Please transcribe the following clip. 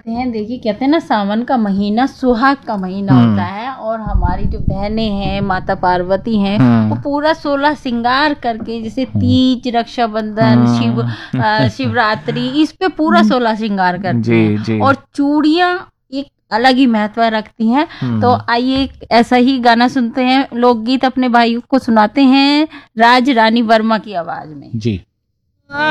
करते हैं। देखिए कहते हैं ना, सावन का महीना सुहाग का महीना होता है, और हमारी जो बहनें हैं, माता पार्वती हैं, वो पूरा 16 श्रृंगार करके, जैसे तीज, रक्षाबंधन, शिवरात्रि, इस पे पूरा 16 श्रृंगार करती हैं। और चूड़ियां एक अलग ही महत्व रखती हैं। तो आइए ऐसा ही गाना सुनते हैं, लोकगीत अपने भाइयों को सुनाते हैं राज रानी वर्मा की आवाज में। जी।